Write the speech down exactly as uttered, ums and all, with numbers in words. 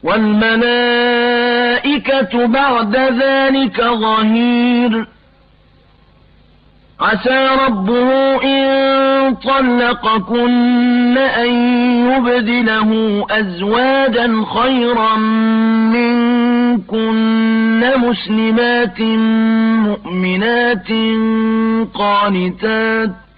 وَالْمَلَائِكَةُ بَعْدَ ذَلِكَ ظَهِيرٌ عَسَى رَبُّهُ إِن طَلَّقَكُنَّ أَن يُبْدِلَهُ أَزْوَاجًا خَيْرًا مِنكُنَّ مُسْلِمَاتٍ مُؤْمِنَاتٍ قَانِتَاتٍ